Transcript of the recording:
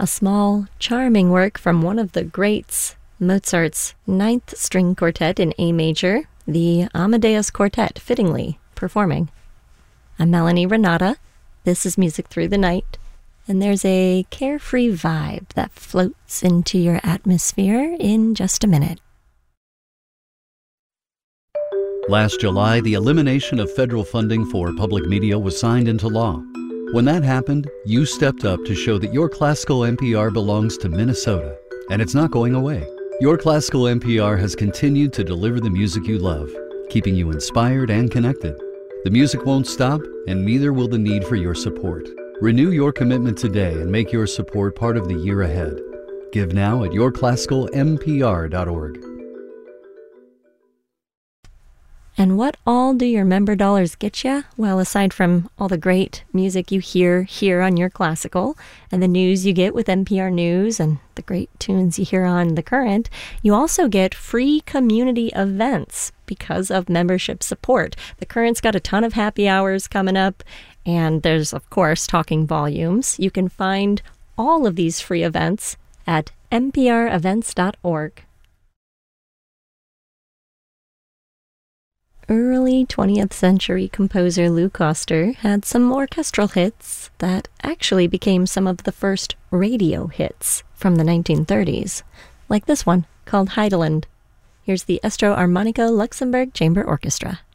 a small, charming work from one of the greats, Mozart's Ninth String Quartet in A major, the Amadeus Quartet, fittingly performing. I'm Melanie Renata. This is Music Through the Night, and there's a carefree vibe that floats into your atmosphere in just a minute. Last July, the elimination of federal funding for public media was signed into law. When that happened, you stepped up to show that your classical NPR belongs to Minnesota, and it's not going away. Your classical NPR has continued to deliver the music you love, keeping you inspired and connected. The music won't stop, and neither will the need for your support. Renew your commitment today and make your support part of the year ahead. Give now at yourclassicalnpr.org. And what all do your member dollars get you? Well, aside from all the great music you hear here on Your Classical and the news you get with NPR News and the great tunes you hear on The Current, you also get free community events because of membership support. The Current's got a ton of happy hours coming up, and there's, of course, Talking Volumes. You can find all of these free events at nprevents.org. Early 20th century composer Lou Koster had some orchestral hits that actually became some of the first radio hits from the 1930s, like this one called Heideland. Here's the Estro Armonico Luxembourg Chamber Orchestra.